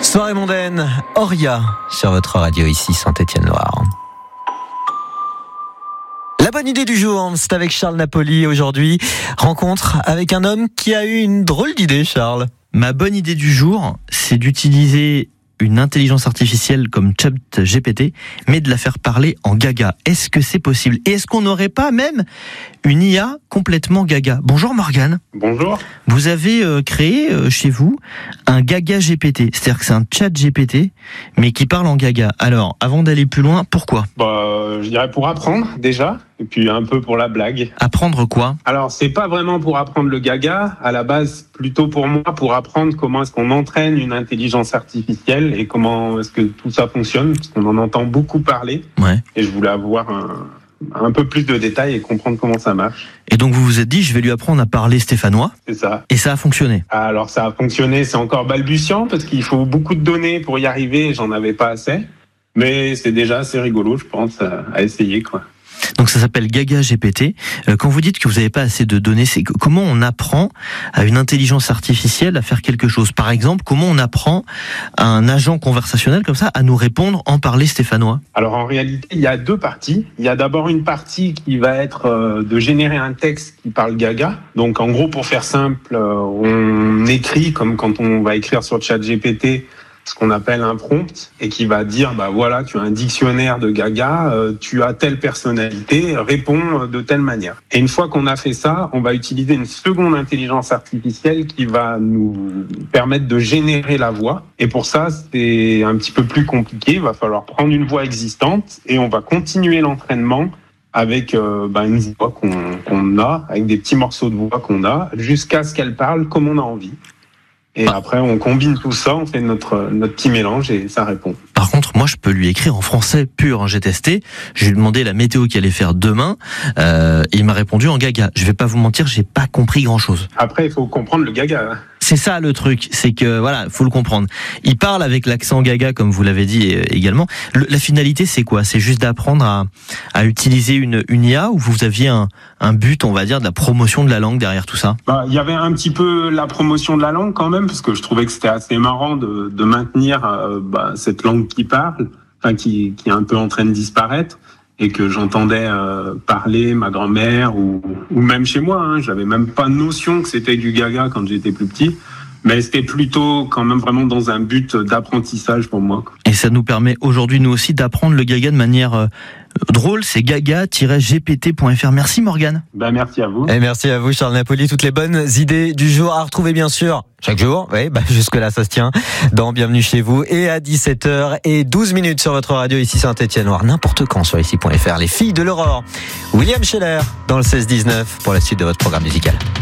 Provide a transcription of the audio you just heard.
Soirée mondaine, Oria, sur votre radio ici, Saint-Étienne-Loire. La bonne idée du jour, c'est avec Charles Napoli aujourd'hui. Rencontre avec un homme qui a eu une drôle d'idée, Charles. Ma bonne idée du jour, c'est d'utiliser une intelligence artificielle comme ChatGPT, mais de la faire parler en gaga. Est-ce que c'est possible ? Et est-ce qu'on n'aurait pas même une IA complètement gaga ? Bonjour Morgane. Bonjour. Vous avez créé chez vous un gaga GPT, c'est-à-dire que c'est un chat GPT, mais qui parle en gaga. Alors, avant d'aller plus loin, pourquoi ? Je dirais pour apprendre déjà, et puis un peu pour la blague. Apprendre quoi ? Alors, c'est pas vraiment pour apprendre le gaga, à la base, plutôt pour moi, pour apprendre comment est-ce qu'on entraîne une intelligence artificielle et comment est-ce que tout ça fonctionne, parce qu'on en entend beaucoup parler. Ouais. Et je voulais avoir un peu plus de détails et comprendre comment ça marche. Et donc vous vous êtes dit, je vais lui apprendre à parler stéphanois. C'est ça. Et ça a fonctionné. Alors, ça a fonctionné, c'est encore balbutiant, parce qu'il faut beaucoup de données pour y arriver, et j'en avais pas assez. Mais c'est déjà assez rigolo, je pense, à essayer, quoi. Donc ça s'appelle Gaga GPT. Quand vous dites que vous n'avez pas assez de données, c'est comment on apprend à une intelligence artificielle à faire quelque chose ? Par exemple, comment on apprend à un agent conversationnel comme ça à nous répondre en parler stéphanois ? Alors en réalité, il y a deux parties. Il y a d'abord une partie qui va être de générer un texte qui parle gaga. Donc en gros, pour faire simple, on écrit comme quand on va écrire sur ChatGPT ce qu'on appelle un prompt et qui va dire voilà, tu as un dictionnaire de gaga, tu as telle personnalité, réponds de telle manière. Et une fois qu'on a fait ça, on va utiliser une seconde intelligence artificielle qui va nous permettre de générer la voix. Et pour ça, c'est un petit peu plus compliqué. Il va falloir prendre une voix existante et on va continuer l'entraînement avec une voix qu'on a, avec des petits morceaux de voix qu'on a, jusqu'à ce qu'elle parle comme on a envie. Et après, on combine tout ça, on fait notre petit mélange et ça répond. Par contre, moi, je peux lui écrire en français pur. J'ai testé. Je lui ai demandé la météo qu'il allait faire demain. Et il m'a répondu en gaga. Je vais pas vous mentir, j'ai pas compris grand-chose. Après, il faut comprendre le gaga. C'est ça le truc, c'est que voilà, faut le comprendre. Il parle avec l'accent gaga, comme vous l'avez dit également. La finalité, c'est quoi ? C'est juste d'apprendre à utiliser une IA, ou vous aviez un but, on va dire, de la promotion de la langue derrière tout ça ? Il y avait un petit peu la promotion de la langue quand même, parce que je trouvais que c'était assez marrant de maintenir cette langue qui parle, qui est un peu en train de disparaître, et que j'entendais parler ma grand-mère ou même chez moi. J'avais même pas notion que c'était du gaga quand j'étais plus petit. Mais c'était plutôt quand même vraiment dans un but d'apprentissage pour moi. Et ça nous permet aujourd'hui, nous aussi, d'apprendre le gaga de manière drôle. C'est gaga-gpt.fr. Merci Morgane. Merci à vous. Et merci à vous Charles Napoli. Toutes les bonnes idées du jour à retrouver bien sûr chaque jour. Oui, jusque-là ça se tient. Dans Bienvenue chez vous et à 17h12 sur votre radio ici Saint-Étienne-Loire. N'importe quand sur ici.fr. Les filles de l'aurore. William Scheller dans le 16-19 pour la suite de votre programme musical.